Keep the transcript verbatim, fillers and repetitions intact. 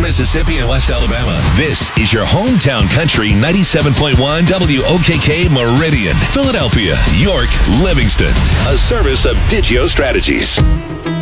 Mississippi and West Alabama. This is your hometown country ninety-seven point one W O K K Meridian, Philadelphia, York, Livingston. A service of Digio Strategies.